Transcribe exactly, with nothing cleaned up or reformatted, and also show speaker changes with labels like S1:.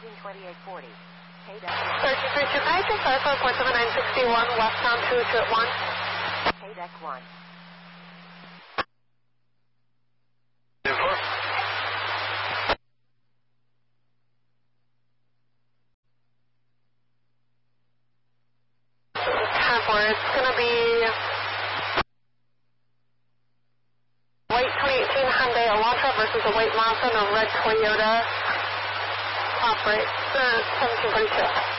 S1: twenty-eight forty.
S2: thirty-three two five, five four point seven nine six one, westbound two two at one.
S1: K deck one.
S2: It's going to be white twenty eighteen Hyundai Elantra versus a white Mazda and a red Toyota. Operate uh, seventeen forty-two.